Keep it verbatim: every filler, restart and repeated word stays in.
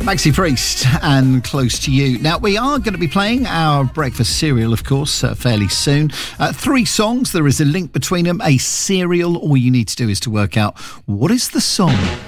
Maxi Priest and Close to You. Now, we are going to be playing our breakfast cereal, of course, uh, fairly soon. Uh, three songs. There is a link between them, a cereal. All you need to do is to work out what is the song.